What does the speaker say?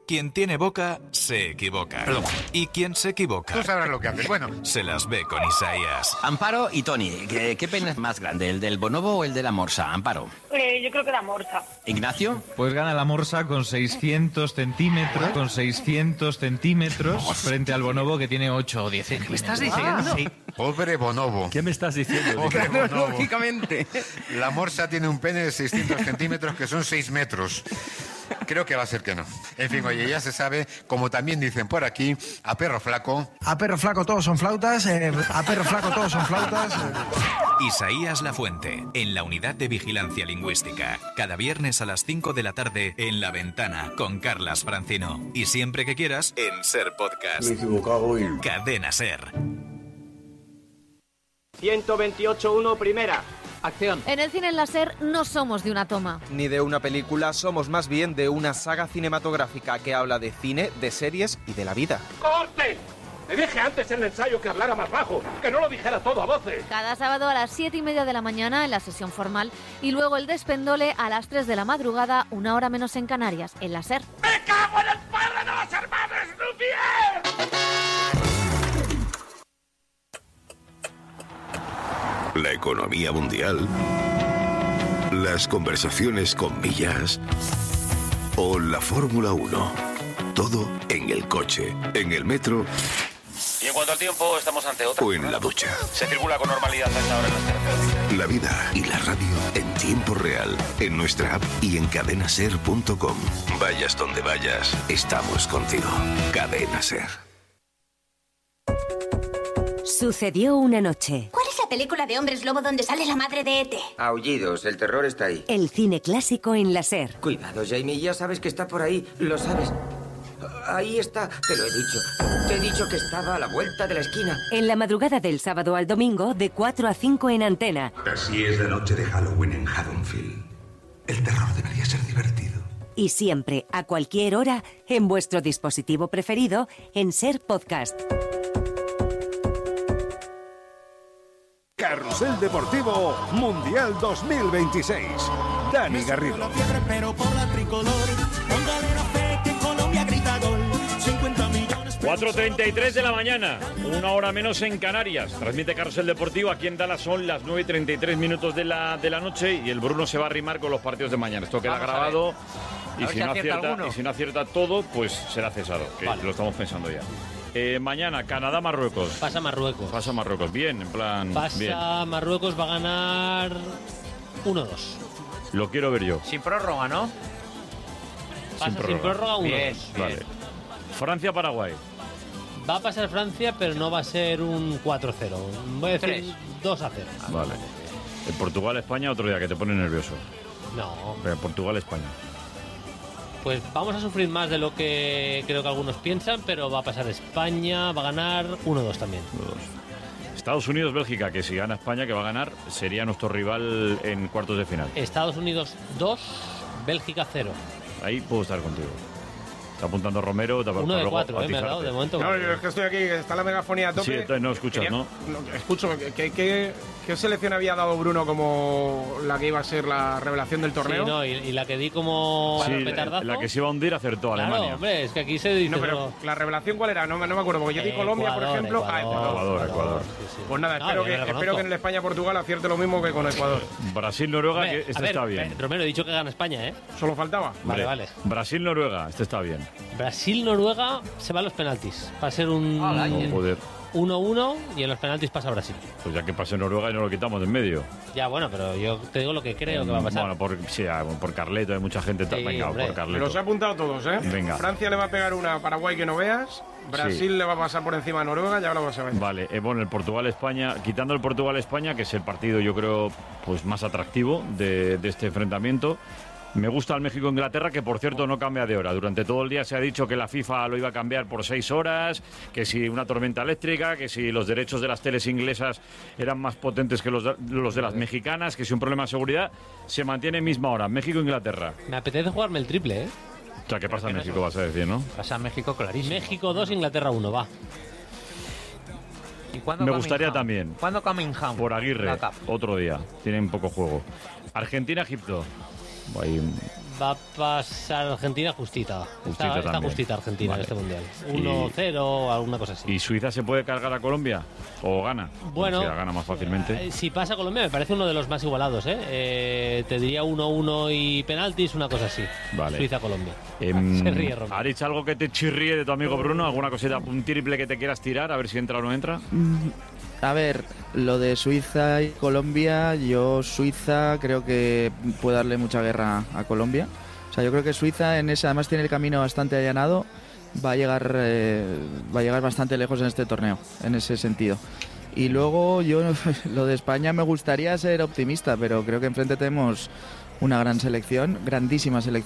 Quien tiene boca, se equivoca. Perdón. Y quien se equivoca... Tú sabrás lo que haces. Bueno. Se las ve con Isaías. Amparo y Tony, ¿qué pene es más grande, el del bonobo o el de la morsa? Amparo. Yo creo que la morsa. ¿Ignacio? Pues gana la morsa con 600 centímetros, frente al bonobo que tiene 8 o 10 centímetros. ¿Qué me estás diciendo? Sí. Pobre bonobo. ¿Qué me estás diciendo? Pobre bonobo. Lógicamente. La morsa tiene un pene de 600 centímetros que son 6 metros. Creo que va a ser que no. En fin, oye, ya se sabe, como también dicen por aquí, a perro flaco... A perro flaco todos son flautas, a perro flaco todos son flautas... Isaías Lafuente, en la Unidad de Vigilancia Lingüística. Cada viernes a las 5 de la tarde en La Ventana, con Carlas Francino. Y siempre que quieras, en Ser Podcast. Me he equivocado y... Cadena Ser. 128.1 primera. Acción. En el cine en la SER no somos de una toma. Ni de una película, somos más bien de una saga cinematográfica que habla de cine, de series y de la vida. ¡Corte! Le dije antes en el ensayo que hablara más bajo, que no lo dijera todo a voces. Cada sábado a las 7:30 de la mañana en la sesión formal y luego el despendole a las 3 de la madrugada, 1 hora menos en Canarias, en la SER. ¡Me cago en el padre de los hermanos Lumière! La economía mundial, las conversaciones con millas o la Fórmula 1. Todo en el coche, en el metro. Y en cuanto al tiempo, estamos ante otra. O en la ducha. Se circula con normalidad a esta hora en las carreteras. La vida y la radio en tiempo real, en nuestra app y en cadenaser.com. Vayas donde vayas, estamos contigo. Cadena Ser. Sucedió una noche. ¿Cuál es la película de hombres lobo donde sale la madre de E.T.? Aullidos, el terror está ahí. El cine clásico en la SER. Cuidado, Jamie, ya sabes que está por ahí, lo sabes. Ahí está, te lo he dicho. Te he dicho que estaba a la vuelta de la esquina. En la madrugada del sábado al domingo, de 4 a 5 en Antena. Así es la noche de Halloween en Haddonfield. El terror debería ser divertido. Y siempre, a cualquier hora, en vuestro dispositivo preferido, en Ser Podcast. Carrusel Deportivo Mundial 2026. Dani Garrido. 4:33 de la mañana, 1 hora menos en Canarias. Transmite Carrusel Deportivo. Aquí en Dallas son las 9:33 minutos de la noche y el Bruno se va a arrimar con los partidos de mañana. Esto queda grabado y si no acierta todo, pues será cesado, que lo estamos pensando ya. Mañana, Canadá-Marruecos. Pasa Marruecos. Bien, en plan... bien. Marruecos, va a ganar 1-2. Lo quiero ver yo. Sin prórroga, ¿no? Sin prórroga 1-2. Bien. Vale. Francia-Paraguay. Va a pasar Francia, pero no va a ser un 4-0. Voy a decir 2-0. Vale. En Portugal-España, otro día que te pone nervioso. No. Portugal-España. Pues vamos a sufrir más de lo que creo que algunos piensan, pero va a pasar España, va a ganar 1-2 también. 1-2. Estados Unidos-Bélgica, que si gana España, que va a ganar, sería nuestro rival en cuartos de final. Estados Unidos 2, Bélgica 0. Ahí puedo estar contigo. Está apuntando Romero. 1 de 4, me ha dado de momento. No, yo es que estoy aquí, está la megafonía a tope. Sí, entonces no escuchas, ¿no? Escucho. ¿Qué selección había dado Bruno como la que iba a ser la revelación del torneo? Sí, no, y la que di como petardazo. La que se iba a hundir acertó Alemania. Claro, hombre, es que aquí se dice... No, pero ¿la revelación cuál era? No me acuerdo, porque yo di Colombia, por ejemplo. Ecuador. Sí. Pues nada, espero que en el España-Portugal acierte lo mismo que con Ecuador. Brasil-Noruega, que este está bien. Romero, he dicho que gana España, ¿eh? Solo faltaba. Vale. Brasil-Noruega, este está bien. Brasil-Noruega se va a los penaltis. Va a ser un 1-1 y en los penaltis pasa Brasil. Pues ya que pase Noruega y no lo quitamos de en medio. Ya, bueno, pero yo te digo lo que creo que va a pasar. Bueno, por Carleto, hay mucha gente. Venga, por Carleto. Los he apuntado todos, ¿eh? Venga. Francia le va a pegar una a Paraguay que no veas. Brasil le va a pasar por encima a Noruega, ya lo vas a ver. Vale, bueno, el Portugal-España, quitando el Portugal-España, que es el partido, yo creo, pues más atractivo de este enfrentamiento. Me gusta el México-Inglaterra, que por cierto no cambia de hora. Durante todo el día se ha dicho que la FIFA lo iba a cambiar por 6 horas, que si una tormenta eléctrica, que si los derechos de las teles inglesas eran más potentes que los de las mexicanas, que si un problema de seguridad, se mantiene misma hora. México-Inglaterra. Me apetece jugarme el triple, ¿eh? O sea, ¿qué pasa en México, vas a decir, no? Pasa en México clarísimo. México 2, Inglaterra 1, va. ¿Y me gustaría también. ¿Cuándo Cunningham? Por Aguirre, otro día. Tienen poco juego. Argentina-Egipto. Va a pasar Argentina justita. Está también. justita Argentina Vale. en este mundial. 1-0 o alguna cosa así. ¿Y Suiza se puede cargar a Colombia? ¿O gana? Bueno, O sea, gana más fácilmente. Si pasa Colombia, me parece uno de los más igualados, ¿eh? Te diría 1-1 y penaltis, una cosa así. Vale. Suiza-Colombia. Se ríe Romy. ¿Arich, algo que te chirríe de tu amigo Bruno? ¿Alguna cosita, un triple que te quieras tirar? A ver si entra o no entra. A ver, lo de Suiza y Colombia, yo Suiza creo que puede darle mucha guerra a Colombia. O sea, yo creo que Suiza en ese, además tiene el camino bastante allanado, va a llegar bastante lejos en este torneo, en ese sentido. Y luego yo lo de España me gustaría ser optimista, pero creo que enfrente tenemos una gran selección, grandísima selección.